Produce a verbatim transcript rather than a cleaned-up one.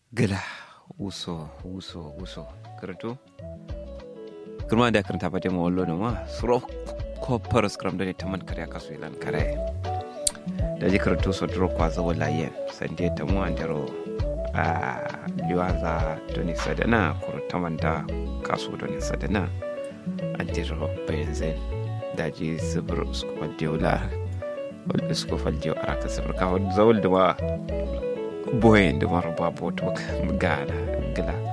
gila uso uso uso karatu kuma da karanta ba demo wallo no ma suro ko paras kram da taman kare kasu ilan kare da ji karatu so dro kwa za wala yen sande ta mu andero a liwaza doni sadana kuro tamanda kasu doni sadana andero bayanzen da ji sabr su ko diola wal su ko dio araka sabr ka zawul da ba boyen da maro ba boto gala gala